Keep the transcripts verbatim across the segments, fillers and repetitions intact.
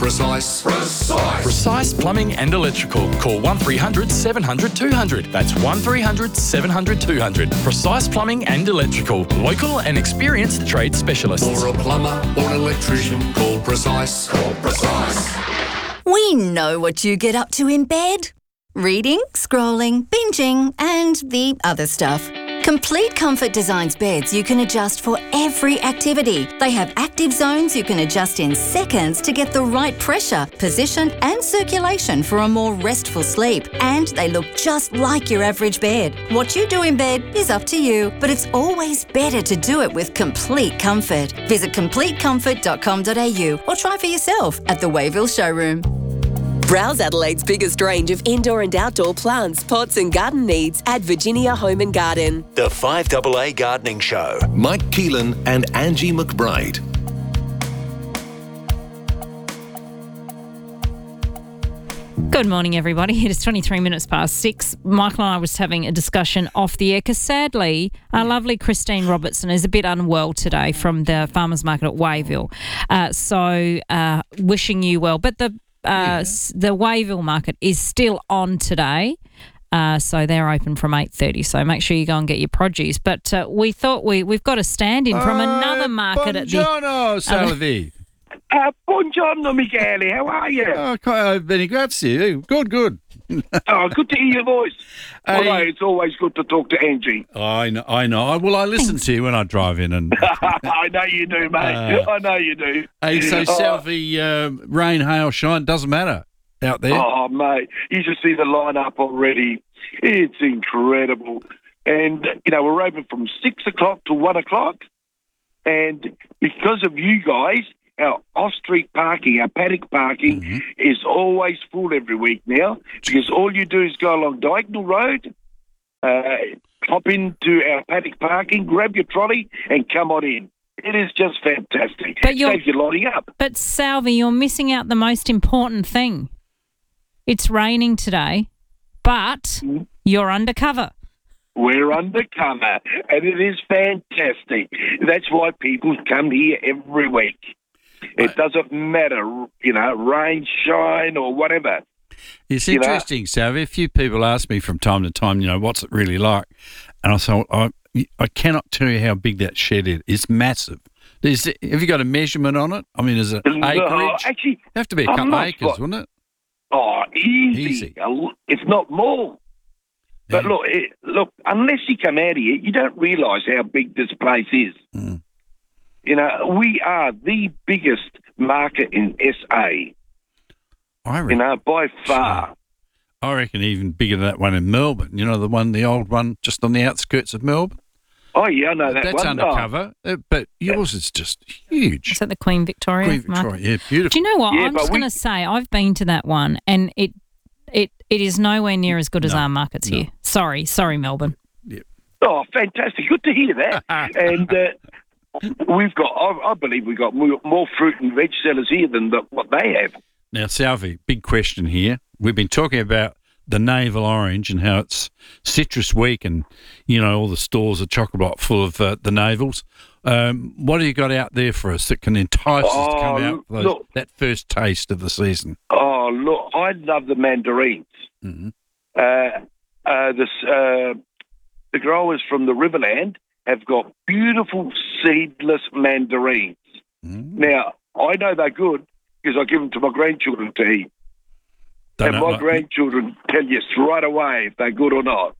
precise. Precise. Precise Plumbing and Electrical. Call one three hundred seven hundred two hundred. That's one three hundred seven hundred two hundred. Precise Plumbing and Electrical. Local and experienced trade specialists. For a plumber or an electrician, call Precise. Call Precise. We know what you get up to in bed. Reading, scrolling, binging, and the other stuff. Complete Comfort designs beds you can adjust for every activity. They have active zones you can adjust in seconds to get the right pressure, position, and circulation for a more restful sleep. And they look just like your average bed. What you do in bed is up to you, but it's always better to do it with Complete Comfort. Visit complete comfort dot com dot a u or try for yourself at the Wayville showroom. Browse Adelaide's biggest range of indoor and outdoor plants, pots and garden needs at Virginia Home and Garden. The five A A Gardening Show. Mike Keelan and Angie McBride. Good morning, everybody. It is twenty-three minutes past six. Michael and I was having a discussion off the air because sadly, our lovely Christine Robertson is a bit unwell today from the farmers market at Wayville. Uh, so uh, wishing you well. But the uh, yeah. the Wayville market is still on today. Uh, so they're open from eight thirty, so make sure you go and get your produce. But uh, we thought we, we've got a stand-in from uh, another market at the... Buongiorno, Salvi. Uh, buongiorno, Michele. How are you? Oh, uh, Benny, grazie. Good, good. Oh, good to hear your voice. Hey. Although it's always good to talk to Angie. I know. I know. Well, I listen to you when I drive in. and. I know you do, mate. Uh, I know you do. Hey, so, Salvi, uh, rain, hail, shine, doesn't matter out there. Oh, mate, you should see the lineup already. It's incredible. And, you know, we're open from six o'clock to one o'clock. And because of you guys, our off-street parking, our paddock parking, mm-hmm. is always full every week now because all you do is go along Diagonal Road, uh, hop into our paddock parking, grab your trolley and come on in. It is just fantastic. But you're, Saves you lining up. But, Salvi, you're missing out the most important thing. It's raining today, but mm-hmm. you're undercover. We're undercover, and it is fantastic. That's why people come here every week. It doesn't matter, you know, rain, shine, or whatever. It's interesting, Salvi. A few people ask me from time to time, you know, what's it really like? And I say, I, I cannot tell you how big that shed is. It's massive. Is it, have you got a measurement on it? I mean, is it acreage? No, actually, it'd have to be a couple of acres, got, wouldn't it? Oh, easy. Easy. If not more. But yeah. look, it, look, unless you come out here, you don't realise how big this place is. Mm. You know, we are the biggest market in S A. I reckon, you know, by far. I reckon even bigger than that one in Melbourne. You know, the one, the old one just on the outskirts of Melbourne? Oh, yeah, I know that That's one. That's undercover, oh. but yours is just huge. Is that the Queen Victoria Queen Victoria, market? yeah, beautiful. Do you know what? Yeah, I'm just we... going to say I've been to that one and it it, it is nowhere near as good as no, our markets no. here. Sorry, sorry, Melbourne. Yep. Oh, fantastic. Good to hear that. and... Uh, We've got, I, I believe we've got more, more fruit and veg sellers here than the, what they have. Now, Salvi, big question here. We've been talking about the navel orange and how it's citrus week and, you know, all the stores are chock-a-block full of uh, the navels. Um, what have you got out there for us that can entice oh, us to come out for those, look, that first taste of the season? Oh, look, I love the mandarins. Mm-hmm. Uh, uh, this, uh, the growers from the Riverland have got beautiful seedless mandarins. Mm. Now, I know they're good because I give them to my grandchildren to eat. Don't and know, my like, grandchildren tell you straight away if they're good or not.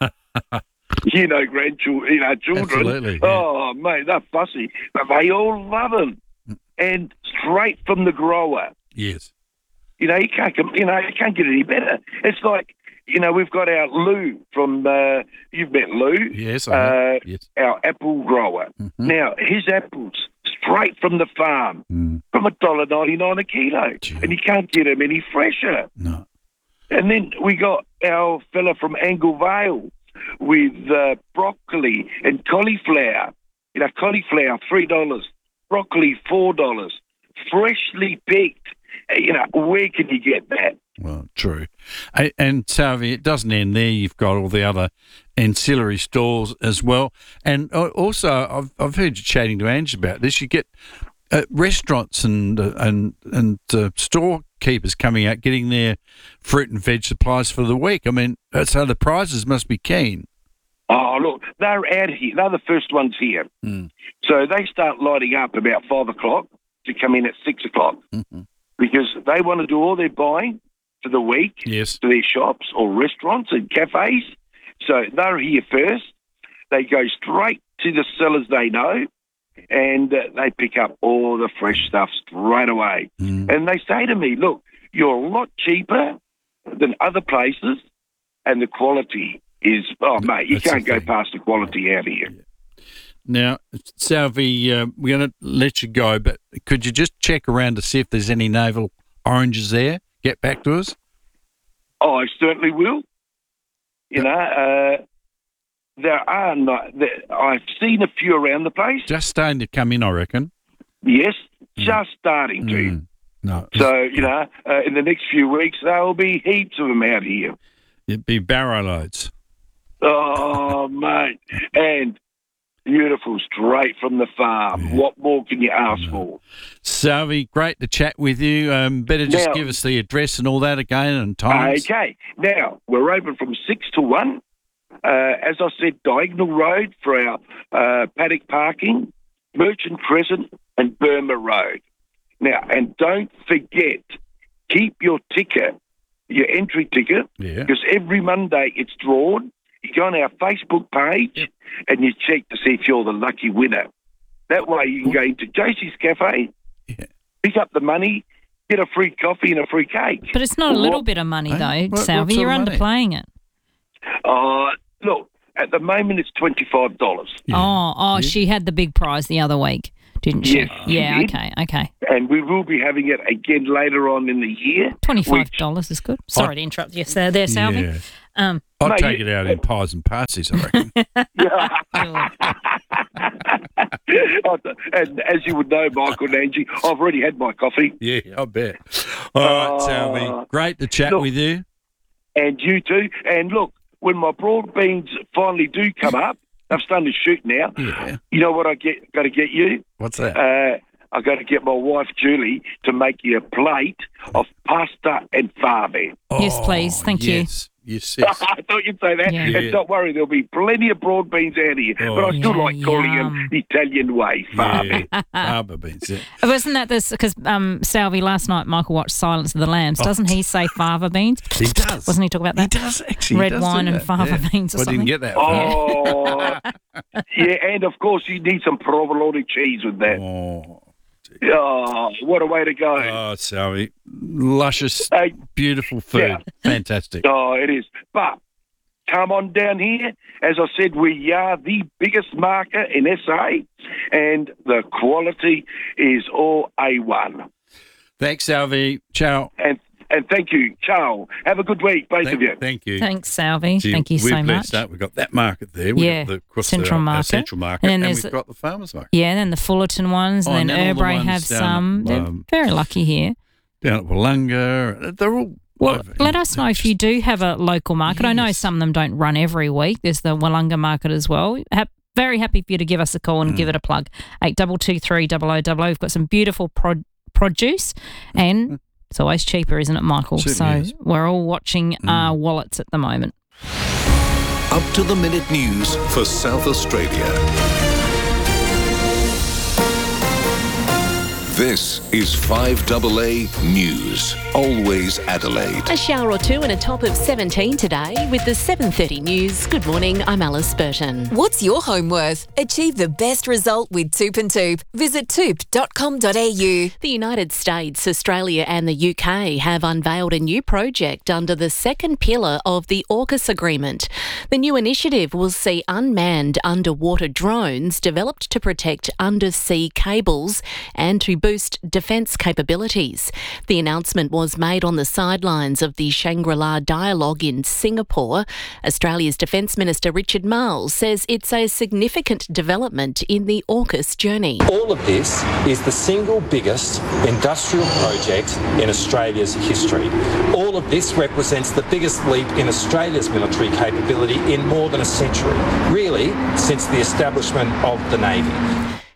you know, grandchildren, you know, children. Absolutely, yeah. Oh, mate, they're fussy. But they all love them. And straight from the grower. Yes. You know, you can't, you know, you can't get any better. It's like, you know, we've got our Lou from, uh, you've met Lou. Yes, I have. Uh, yes. Our apple grower. Mm-hmm. Now, his apples, straight from the farm, mm. from one dollar ninety-nine a kilo. Gee. And you can't get them any fresher. No. And then we got our fella from Angle Vale with uh, broccoli and cauliflower. You know, cauliflower, three dollars. Broccoli, four dollars. Freshly picked. You know, where can you get that? Well, true. And, and Salvi, it doesn't end there. You've got all the other ancillary stores as well. And also, I've I've heard you chatting to Ange about this. You get uh, restaurants and uh, and and uh, storekeepers coming out getting their fruit and veg supplies for the week. I mean, uh, so the prizes must be keen. Oh, look, they're out here. They're the first ones here. Mm. So they start lighting up about five o'clock to come in at six o'clock Mm-hmm. because they want to do all their buying for the week Yes. to their shops or restaurants and cafes. So they're here first. They go straight to the sellers they know, and uh, they pick up all the fresh stuff straight away. Mm. And they say to me, look, you're a lot cheaper than other places, and the quality is, oh, mate, you That's can't the go thing. past the quality out here. Now, Salvi, uh, we're going to let you go, but could you just check around to see if there's any navel oranges there? Get back to us. Oh, I certainly will. You know, uh, there are not, there, I've seen a few around the place. Just starting to come in, I reckon. Yes, just starting to. Mm. No, So, you know, uh, in the next few weeks, there will be heaps of them out here. it'd be barrow loads. Oh, mate. And beautiful, straight from the farm. What more can you ask for? Salvi, great to chat with you. Um, better just Now- give us the address and all that again and times. Okay. Now, we're open from six to one. Uh, as I said, Diagonal Road for our uh, paddock parking, Merchant Crescent and Burma Road. Now, and don't forget, keep your ticket, your entry ticket, Yeah. because every Monday it's drawn. You go on our Facebook page and you check to see if you're the lucky winner. That way you can go into J C's Cafe, Yeah. pick up the money, get a free coffee and a free cake. But it's not a little What- bit of money, Hey, though, what- what Salvi. sort You're of money? underplaying it. Uh, look, at the moment it's twenty-five dollars. Yeah. Oh, oh, she had the big prize the other week, didn't she? Yes, she Yeah, did. okay, okay. And we will be having it again later on in the year. twenty-five dollars is good. Sorry to interrupt you there, there Salvi. Yeah. Um, I'd Mate, take you- it out in pies and parties, I reckon. And as you would know, Michael and Angie, I've already had my coffee. Yeah, I bet. All right, Salvi. Uh, Great to chat look- with you. And you too. And look, when my broad beans finally do come up, I've started to shoot now. Yeah. You know what I get? Got to get you. What's that? Uh, I got to get my wife Julie to make you a plate of pasta and fave. Yes, please. Thank you. yes. Yes, yes. I thought you'd say that. Yeah. And don't worry, there'll be plenty of broad beans out here. Oh. But I still Yeah, like calling yum. them the Italian way, fave. Yeah. Harbour beans. Yeah. wasn't that this? Because um, Salvi, last night, Michael watched Silence of the Lambs. Doesn't he say fava beans? He does. Wasn't he talking about that? He does, actually. He Red does do wine and that. fava Yeah. beans or Well, I something? didn't get that far. Oh, yeah, and of course you need some provolone cheese with that. Oh, Oh, what a way to go. oh Salvi. Luscious, Hey, beautiful food. yeah. Fantastic. Oh, it is. But come on down here. As I said, we are the biggest market in S A, and the quality is all A one. Thanks, Salvi. Ciao. And and thank you. Ciao. Have a good week, both Thank, of you. thank you. Thanks, Salvi. Gee, Thank you we've so messed much. up. We've got that market there. We've Yeah, got the, of course, Central the, uh, Market. Central Market. And And, then we've there's- got the Farmers Market. Yeah, then the Fullerton ones, Oh, and and then then all the Urbray ones have down some. at, They're um, very lucky here. Down at Wollonga. They're all Well, over. let us know if you do have a local market. I know Yes. some of them don't run every week. There's the Wollonga market as well. Ha- very happy for you to give us a call and Mm. give it a plug. eight two two three double oh double oh. We've got some beautiful pro- produce and it's always cheaper, isn't it, Michael? Certainly so is. we're all watching our wallets at the moment. Up to the minute news for South Australia. This is five A A News. Always Adelaide. A shower or two and a top of seventeen today with the seven thirty news. Good morning, I'm Alice Burton. What's your home worth? Achieve the best result with Toop and Toop. Visit toop dot com dot a u. The United States, Australia and the U K have unveiled a new project under the second pillar of the AUKUS agreement. The new initiative will see unmanned underwater drones developed to protect undersea cables and to boost defence capabilities. The announcement was made on the sidelines of the Shangri-La Dialogue in Singapore. Australia's Defence Minister Richard Marles says it's a significant development in the AUKUS journey. All of this is the single biggest industrial project in Australia's history. All of this represents the biggest leap in Australia's military capability in more than a century, really since the establishment of the Navy.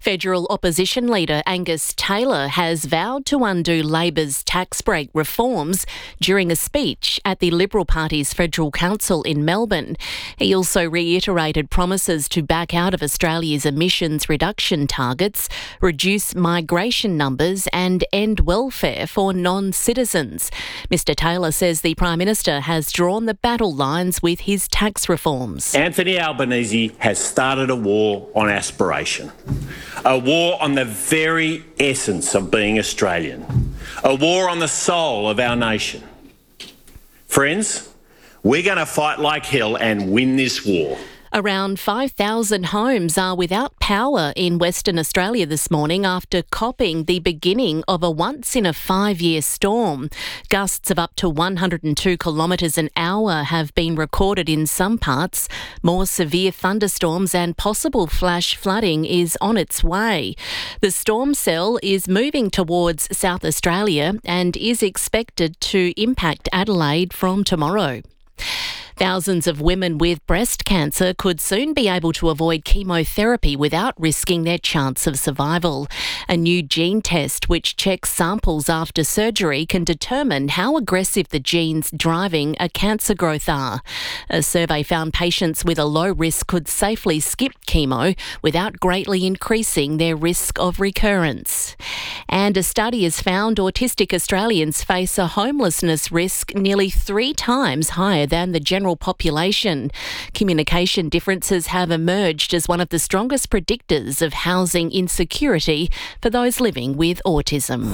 Federal opposition leader Angus Taylor has vowed to undo Labor's tax break reforms during a speech at the Liberal Party's Federal Council in Melbourne. He also reiterated promises to back out of Australia's emissions reduction targets, reduce migration numbers and end welfare for non-citizens. Mister Taylor says the Prime Minister has drawn the battle lines with his tax reforms. Anthony Albanese has started a war on aspiration. A war on the very essence of being Australian. A war on the soul of our nation. Friends, we're going to fight like hell and win this war. Around five thousand homes are without power in Western Australia this morning after copping the beginning of a once-in-a-five-year storm. Gusts of up to one hundred two kilometres an hour have been recorded in some parts. More severe thunderstorms and possible flash flooding is on its way. The storm cell is moving towards South Australia and is expected to impact Adelaide from tomorrow. Thousands of women with breast cancer could soon be able to avoid chemotherapy without risking their chance of survival. A new gene test which checks samples after surgery can determine how aggressive the genes driving a cancer growth are. A survey found patients with a low risk could safely skip chemo without greatly increasing their risk of recurrence. And a study has found autistic Australians face a homelessness risk nearly three times higher than the general population. Communication differences have emerged as one of the strongest predictors of housing insecurity for those living with autism.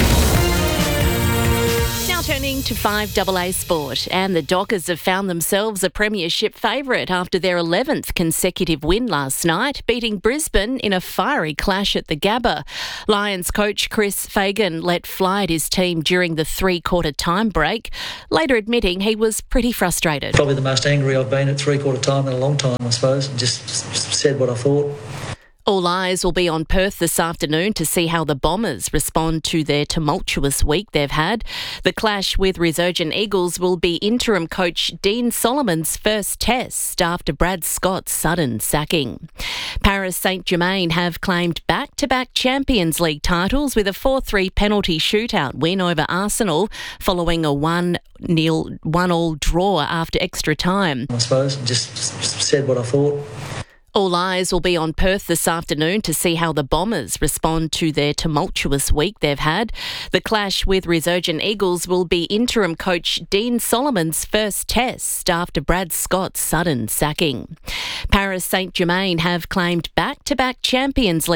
Now turning to five A A sport, and the Dockers have found themselves a premiership favourite after their eleventh consecutive win last night, beating Brisbane in a fiery clash at the Gabba. Lions coach Chris Fagan let fly at his team during the three-quarter time break, later admitting he was pretty frustrated. Probably the most angry I've been at three-quarter time in a long time, I suppose, and just, just said what I thought. All eyes will be on Perth this afternoon to see how the Bombers respond to their tumultuous week they've had. The clash with resurgent Eagles will be interim coach Dean Solomon's first test after Brad Scott's sudden sacking. Paris Saint-Germain have claimed back-to-back Champions League titles with a four three penalty shootout win over Arsenal following a one nil one all draw after extra time. I suppose, just, just said what I thought. All eyes will be on Perth this afternoon to see how the Bombers respond to their tumultuous week they've had. The clash with resurgent Eagles will be interim coach Dean Solomon's first test after Brad Scott's sudden sacking. Paris Saint-Germain have claimed back-to-back Champions League